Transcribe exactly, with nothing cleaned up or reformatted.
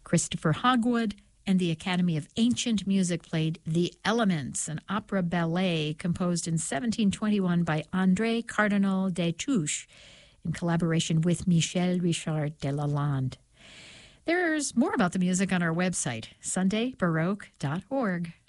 Christopher Hogwood and the Academy of Ancient Music played The Elements, an opera ballet composed in seventeen twenty-one by André Cardinal Destouches in collaboration with Michel Richard de Lalande. There's more about the music on our website, sunday baroque dot org.